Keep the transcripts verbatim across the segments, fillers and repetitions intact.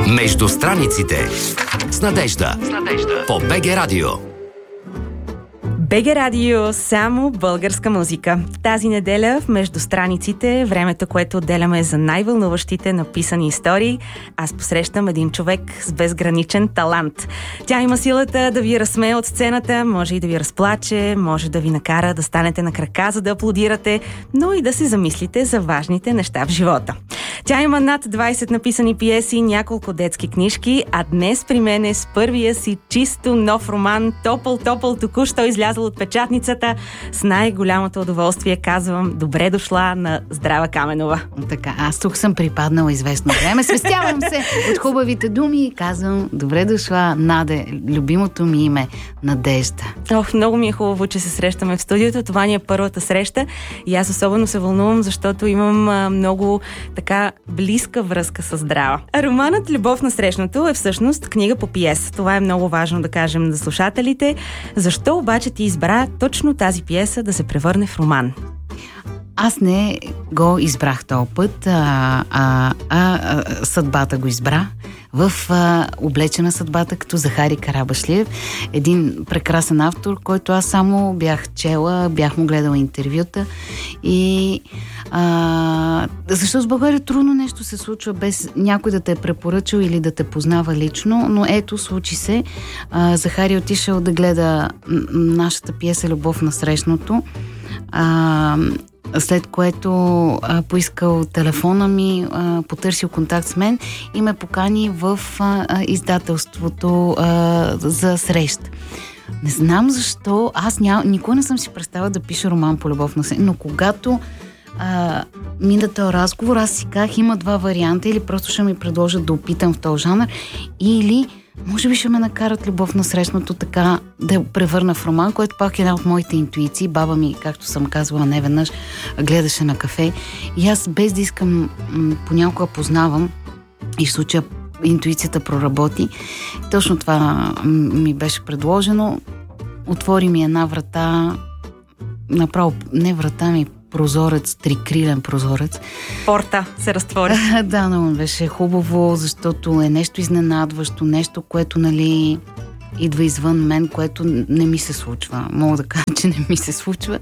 Между страниците с Надежда. С Надежда. По БГ Радио. БГ Радио, само българска музика. Тази неделя в Между страниците, времето, което отделяме за най-вълнуващите написани истории, аз посрещам един човек с безграничен талант. Тя има силата да ви разсмее от сцената, може и да ви разплаче, може да ви накара да станете на крака, за да аплодирате, но и да се замислите за важните неща в живота. Тя има над двайсет написани пиеси, няколко детски книжки, а днес при мен е с първия си чисто нов роман «Топъл-топъл», току-що излязъл от печатницата. С най-голямото удоволствие казвам добре дошла на Здрава Каменова. Така, аз тук съм припаднала известно време. Свестявам се от хубавите думи и казвам добре дошла, Наде, любимото ми име Надежда. Ох, много ми е хубаво, че се срещаме в студиото. Това ни е първата среща и аз особено се вълнувам, защото имам а, много така близка връзка с Здрава. Романът «Любов на срещното» е всъщност книга по пиеса. Това е много важно да кажем за слушателите. Защо обаче ти избра точно тази пиеса да се превърне в роман? Аз не го избрах този път, а, а, а, а съдбата го избра в а, облечена съдбата като Захари Карабашлиев, един прекрасен автор, който аз само бях чела, бях му гледала интервюта и а, защото в България трудно нещо се случва без някой да те е препоръчал или да те познава лично, но ето, случи се. а, Захари отишъл да гледа нашата пиеса «Любов на срещното», а, след което а, поискал телефона ми, а, потърсил контакт с мен и ме покани в а, издателството а, за среща. Не знам защо, аз ня... никога не съм си представила да пиша роман по любов на среща, но когато а, мина този разговор, аз си казах, има два варианта, или просто ще ми предложат да опитам в този жанр, или може би ще ме накарат любов на срещното така да я превърна в роман, което пак е една от моите интуиции. Баба ми, както съм казвала неведнъж, гледаше на кафе и аз без да искам м- понякога познавам и в случая интуицията проработи. Точно това м- ми беше предложено. Отвори ми една врата, направо не врата ми, прозорец, трикрилен прозорец. Порта се разтвори. Да, но беше хубаво, защото е нещо изненадващо, нещо, което, нали, идва извън мен, което не ми се случва. Мога да кажа, че не ми се случва.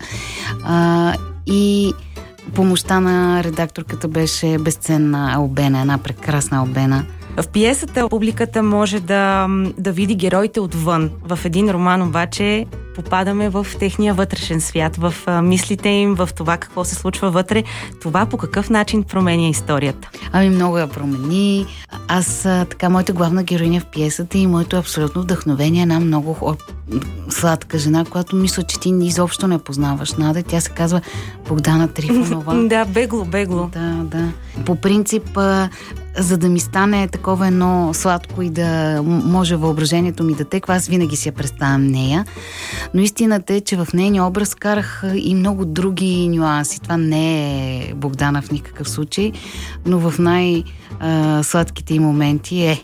А, и помощта на редакторката беше безценна. Албена, една прекрасна Албена. В пиесата публиката може да, да види героите отвън. В един роман обаче попадаме в техния вътрешен свят, в а, мислите им, в това какво се случва вътре. Това по какъв начин променя историята? Ами много я промени. Аз, а, така, моята главна героиня в пиесата и моето абсолютно вдъхновение е една много хо... сладка жена, която мисля, че ти изобщо не познаваш. Наде, тя се казва Богдана Трифонова. Да, бегло, бегло. Да, да. По принцип, а, за да ми стане такова едно сладко и да може въображението ми да теква, аз винаги си я представям нея. Но истината е, че в нейния образ карах и много други нюанси. Това не е Богдана в никакъв случай, но в най-сладките й моменти е.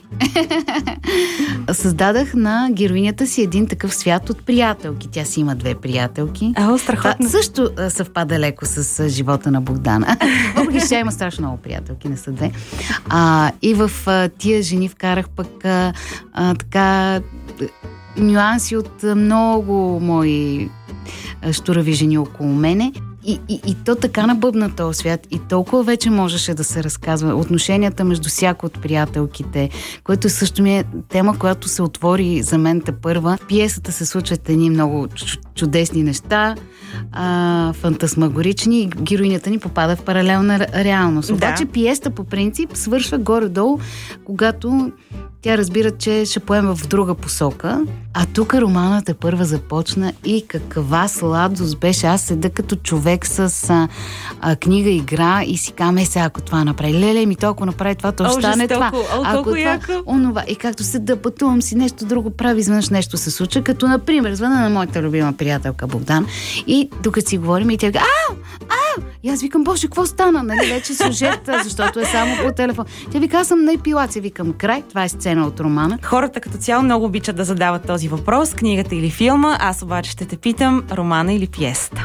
Създадах на героинята си един такъв свят от приятелки. Тя си има две приятелки. А, страхотно. Това също съвпада леко с живота на Богдана. Въпреки че има страшно много приятелки, не са две. А, и в а, тия жени вкарах пък а, а, така нюанси от много мои щурави жени около мене. И, и, и то така набъбна този свят и толкова вече можеше да се разказва. Отношенията между всяко от приятелките, което също ми е тема, която се отвори за мен тепърва. В пиесата се случват едни много чудесни неща, а, фантасмагорични, и героинята ни попада в паралелна реалност. Да. Обаче пиесата по принцип свършва горе-долу, когато тя разбира, че ще поема в друга посока. А тук романът е първа започна и каква сладост беше. Аз седа като човек с а, а, книга игра и си казвам, е сега, ако това направи. Леле, ми толкова направи това, то ще стане това. О, ако това, онова. И както седа, пътувам си нещо друго, прави, изведнъж нещо се случва, като например, звъна на моята любима приятелка Богдан и докато си говорим и тя казва, ау, ау! И аз викам, боже, какво стана? Нали, вече сюжет, защото е само по телефон. Тя вика, аз съм на епилация. Викам, край, това е сцена от романа. Хората като цяло много обичат да задават този въпрос, книгата или филма. Аз обаче ще те питам, романа или пиесата?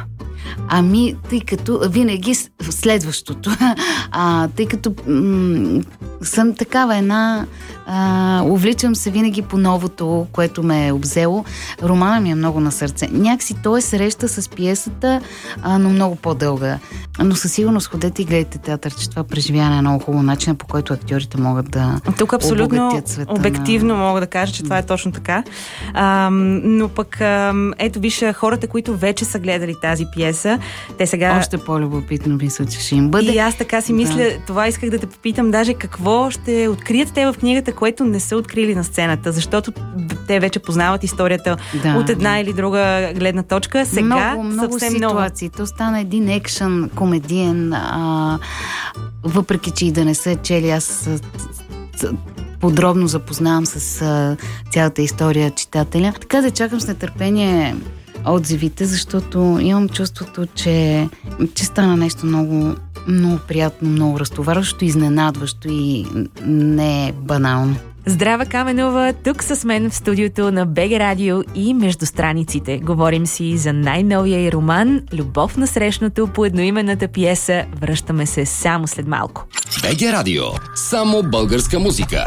Ами, тъй като винаги следващото. А, тъй като м- съм такава една... А, увличам се винаги по новото, което ме е обзело. Романа ми е много на сърце. Някакси той е среща с пиесата, а, но много по-дълга. Но със сигурност ходете и гледайте театър, че това преживяване е много хубаво начин, по който актьорите могат да тук абсолютно обективно на... мога да кажа, че това е точно така. А, но пък а, ето виж хората, които вече са гледали тази пиеса, те сега... Още по-любопитно мисля, че ще им бъде. И аз така си мисля, да. Това исках да те попитам, даже какво ще открият те в книгата, което не са открили на сцената, защото те вече познават историята да, от една да. или друга гледна точка. Сега много, много съвсем ситуации. много. То стана един екшън, комедиен, а, въпреки че и да не са чели, аз подробно запознавам с а, цялата история читателя. Така да чакам с нетърпение отзивите, защото имам чувството, че, че стана нещо много, много приятно, много разтоварващо, изненадващо и не е банално. Здрава Каменова, тук с мен в студиото на БГ Радио и между страниците. Говорим си за най-новия й роман "Любов на срещното" по едноименната пиеса. Връщаме се само след малко. БГ Радио. Само българска музика.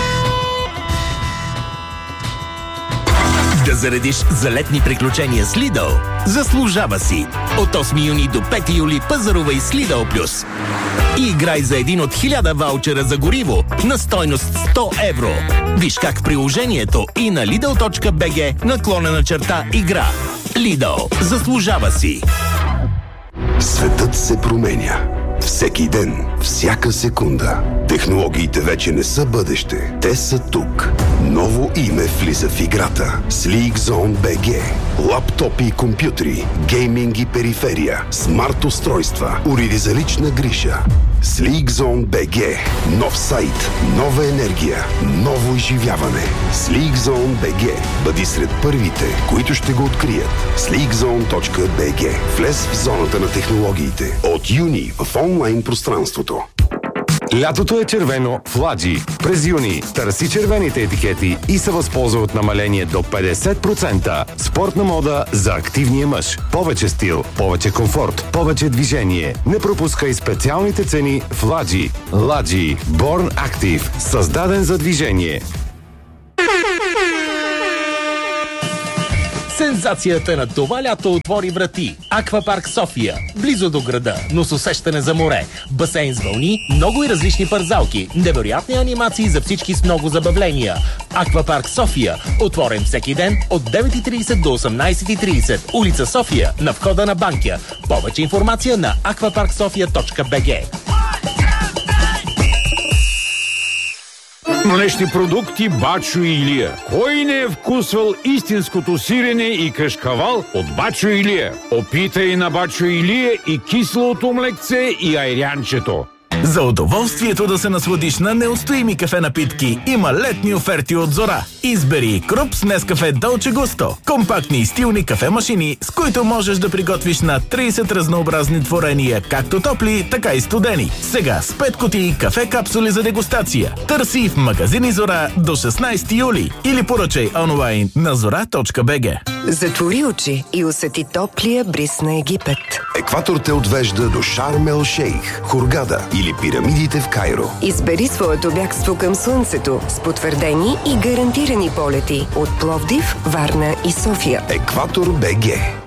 Да заредиш за летни приключения с Lidl? Заслужава си! От осми юни до пети юли пазарувай с Lidl Plus. И играй за един от хиляда ваучера за гориво на стойност сто евро. Виж как в приложението и на lidl.bg наклонена черта игра. Lidl. Заслужава си! Светът се променя. Всеки ден, всяка секунда. Технологиите вече не са бъдеще. Те са тук. Ново име влиза в играта. SleekZone би джи. Лаптопи и компютри, гейминг и периферия, смарт устройства, уреди за лична грижа. SleekZone би джи. Нов сайт, нова енергия, ново изживяване. SleekZone би джи. Бъди сред първите, които ще го открият. sleekzone точка би джи. Влез в зоната на технологиите. От юни в онлайн пространството. Лятото е червено в Ладжи. През юни търси червените етикети и се възползва от намаление до петдесет процента. Спортна мода за активния мъж. Повече стил, повече комфорт, повече движение. Не пропускай специалните цени в Ладжи. Ладжи. Born Active. Създаден за движение. Сензацията на това лято отвори врати. Аквапарк София. Близо до града, но с усещане за море. Басейн с вълни, много и различни парзалки. Невероятни анимации за всички с много забавления. Аквапарк София. Отворен всеки ден от девет и трийсет до осемнайсет и трийсет. Улица София, на входа на Банкя. Повече информация на аквапарк софия точка би джи. Млечни продукти Бачо и Илия. Кой не е вкусвал истинското сирене и кашкавал от Бачо и Илия? Опитай на Бачо и Илия и киселото млекце и айрянчето. За удоволствието да се насладиш на неустоими кафе напитки има летни оферти от Зора. Избери Круп с Нескафе Долче Густо. Компактни и стилни кафе машини, с които можеш да приготвиш на трийсет разнообразни творения, както топли, така и студени. Сега с пет кутии кафе капсули за дегустация. Търси в магазини Зора до шестнайсети юли или поръчай онлайн на зора точка би джи. Затвори очи и усети топлия бриз на Египет. Екватор те отвежда до Шарм ел Шейх, Хургада или пирамидите в Кайро. Избери своето бягство към слънцето с потвърдени и гарантирани полети от Пловдив, Варна и София. Екватор би джи.